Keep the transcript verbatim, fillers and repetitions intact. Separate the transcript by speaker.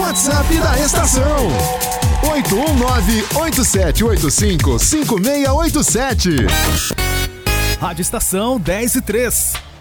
Speaker 1: WhatsApp da estação oito um nove, oito sete oito cinco, cinco seis oito sete.
Speaker 2: Rádio Estação dez e três.